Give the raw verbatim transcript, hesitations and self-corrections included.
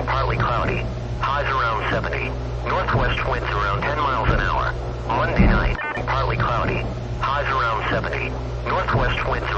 partly cloudy. Highs around seventy. Northwest winds around ten miles an hour. Monday night, partly cloudy. Highs around seventy. Northwest winds